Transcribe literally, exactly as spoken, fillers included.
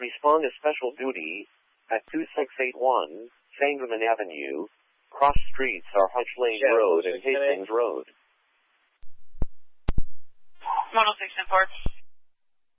Respond to special duty at two six eight one Sangerman Avenue. Cross streets are Hutch Lane Yeah, Road and Hastings Road. one oh six and four.